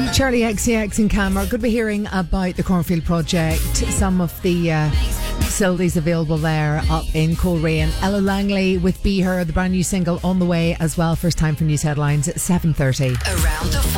Charlie XCX and Cam are going to be hearing about the Cornfield Project, some of the facilities available there up in Coleraine. Ella Langley with Be Her, the brand new single on the way as well. First time for news headlines at 7:30. Around the